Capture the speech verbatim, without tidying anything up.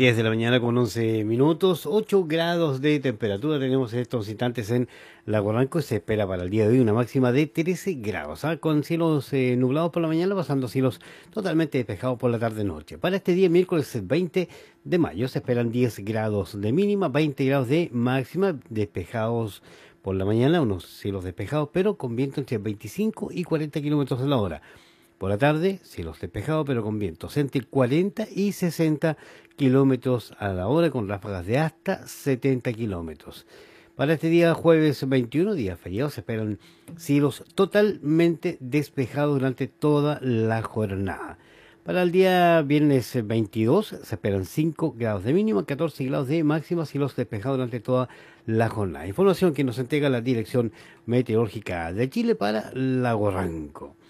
diez de la mañana con once minutos, ocho grados de temperatura tenemos en estos instantes en Lago Ranco. Se espera para el día de hoy una máxima de trece grados, ¿ah? Con cielos eh, nublados por la mañana, pasando cielos totalmente despejados por la tarde-noche. Para este día, miércoles veinte de mayo, se esperan diez grados de mínima, veinte grados de máxima, despejados por la mañana, unos cielos despejados, pero con viento entre veinticinco y cuarenta kilómetros a la hora. Por la tarde, cielos despejados, pero con vientos entre cuarenta y sesenta kilómetros a la hora, con ráfagas de hasta setenta kilómetros. Para este día, jueves veintiuno, día feriado, se esperan cielos totalmente despejados durante toda la jornada. Para el día viernes veintidós, se esperan cinco grados de mínima, catorce grados de máxima, cielos despejados durante toda la jornada. Información que nos entrega la Dirección Meteorológica de Chile para Lago Ranco.